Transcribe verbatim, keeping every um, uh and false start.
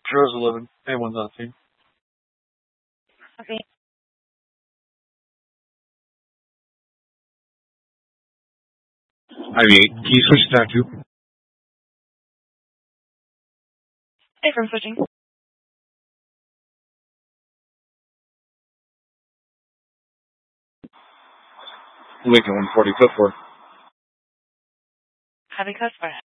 Zero's eleven. A one's on the team. Okay. Ivy eight. Can you switch to down two? Hey, from switching. Lincoln one forty, put four. Heavy customer.